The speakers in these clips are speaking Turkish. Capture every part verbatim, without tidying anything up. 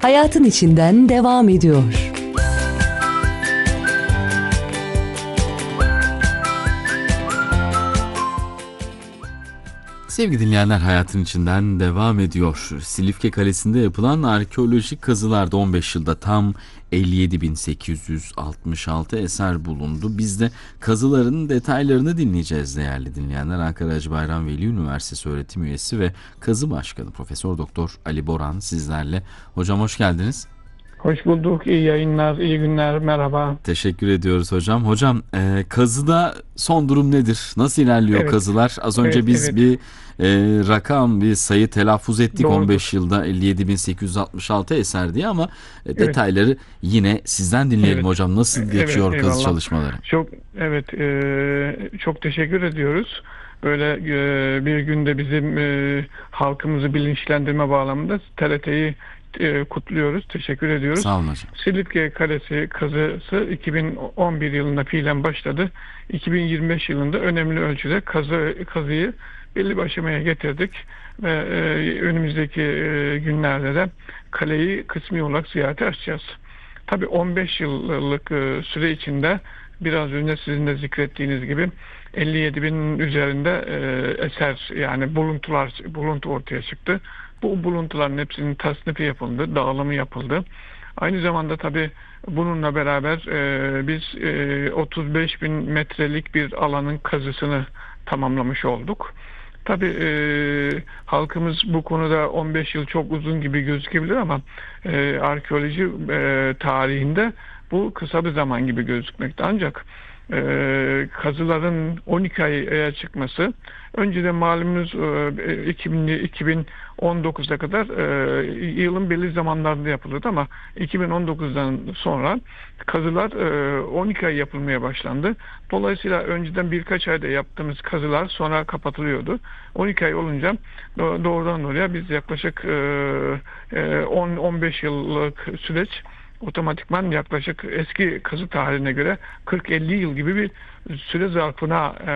hayatın içinden devam ediyor. Sevgili dinleyenler, hayatın içinden devam ediyor. Silifke Kalesi'nde yapılan arkeolojik kazılarda on beş yılda tam elli yedi bin sekiz yüz altmış altı eser bulundu. Biz de kazıların detaylarını dinleyeceğiz değerli dinleyenler. Ankara Hacı Bayram Veli Üniversitesi öğretim üyesi ve kazı başkanı Profesör Doktor Ali Boran sizlerle. Hocam hoş geldiniz. Hoş bulduk. İyi yayınlar, iyi günler. Merhaba. Teşekkür ediyoruz hocam. Hocam e, kazıda son durum nedir? Nasıl ilerliyor Evet, kazılar? Az önce evet, biz evet. bir e, rakam, bir sayı telaffuz ettik. Doğrudur. on beş yılda elli yedi bin sekiz yüz altmış altı eser diye ama e, Evet. detayları yine sizden dinleyelim Evet. hocam. Nasıl Evet, geçiyor kazı eyvallah. çalışmaları? Çok evet, e, çok teşekkür ediyoruz. Böyle e, bir günde bizim e, halkımızı bilinçlendirme bağlamında T R T'yi e, kutluyoruz. Teşekkür ediyoruz. Sağ olun hocam. Silifke Kalesi kazısı iki bin on bir yılında fiilen başladı. iki bin yirmi beş yılında önemli ölçüde kazı kazıyı belli bir aşamaya getirdik ve e, önümüzdeki e, günlerde de kaleyi kısmi olarak ziyarete açacağız. Tabii on beş yıllık e, süre içinde biraz önce sizin de zikrettiğiniz gibi elli yedi binin üzerinde e, eser, yani buluntular buluntu ortaya çıktı. Bu buluntuların hepsinin tasnifi yapıldı, dağılımı yapıldı. Aynı zamanda tabii bununla beraber e, biz e, otuz beş bin metrelik bir alanın kazısını tamamlamış olduk. Tabii e, halkımız bu konuda on beş yıl çok uzun gibi gözükebilir ama e, arkeoloji e, tarihinde bu kısa bir zaman gibi gözükmekte. Ancak e, kazıların on iki aya çıkması, önceden malumunuz e, iki bin, iki bin on dokuza kadar e, yılın belli zamanlarında yapılırdı ama iki bin on dokuzdan sonra kazılar e, on iki ay yapılmaya başlandı. Dolayısıyla önceden birkaç ayda yaptığımız kazılar sonra kapatılıyordu. on iki ay olunca doğrudan doğruya biz yaklaşık on on beş yıllık süreç otomatikman yaklaşık eski kazı tarihine göre kırk elli yıl gibi bir süre zarfına e,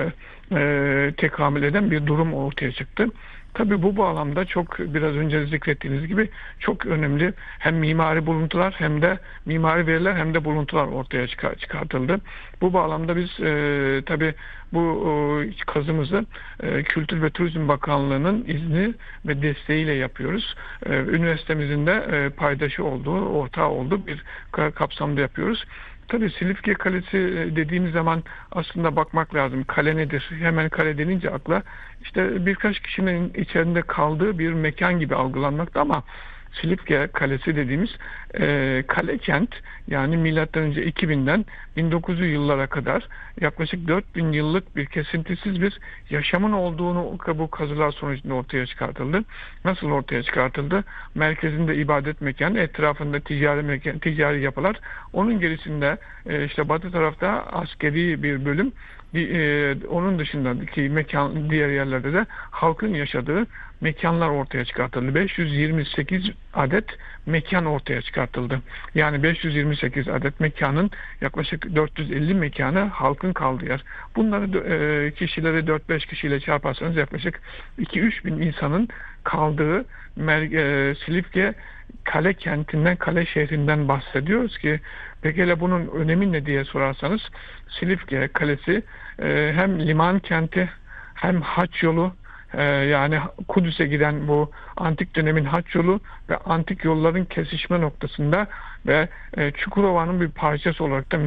e, tekamül eden bir durum ortaya çıktı. Tabii bu bağlamda çok, biraz önce zikrettiğiniz gibi, çok önemli hem mimari buluntular hem de mimari veriler hem de buluntular ortaya çıkar, çıkartıldı. Bu bağlamda biz e, tabii bu e, kazımızı e, Kültür ve Turizm Bakanlığı'nın izni ve desteğiyle yapıyoruz. E, üniversitemizin de e, paydaşı olduğu, ortağı olduğu bir kapsamda yapıyoruz. Tabii Silifke Kalesi dediğimiz zaman aslında bakmak lazım. Kale nedir? Hemen kale denince akla işte birkaç kişinin içerisinde kaldığı bir mekan gibi algılanmakta ama Silifke Kalesi dediğimiz e, kale kent, yani milattan önce iki binden bin dokuz yüz yıllara kadar yaklaşık dört bin yıllık bir kesintisiz bir yaşamın olduğunu bu kazılar sonucunda ortaya çıkartıldı. Nasıl ortaya çıkartıldı? Merkezinde ibadet mekanı, etrafında ticari mekan, ticari yapılar. Onun gerisinde e, işte batı tarafta askeri bir bölüm. Bir, e, onun dışındaki mekan, diğer yerlerde de halkın yaşadığı mekanlar ortaya çıkartıldı. beş yüz yirmi sekiz adet mekan ortaya çıkartıldı. Yani beş yüz yirmi sekiz adet mekanın yaklaşık dört yüz elli mekanı halkın kaldığı yer. Bunları e, kişileri dört beş kişiyle çarparsanız yaklaşık iki üç bin insanın kaldığı e, Silifke kale kentinden, kale şehrinden bahsediyoruz ki, peki hele bunun önemi ne diye sorarsanız, Silifke Kalesi e, hem liman kenti hem haç yolu, e, yani Kudüs'e giden bu antik dönemin haç yolu ve antik yolların kesişme noktasında ve e, Çukurova'nın bir parçası olarak da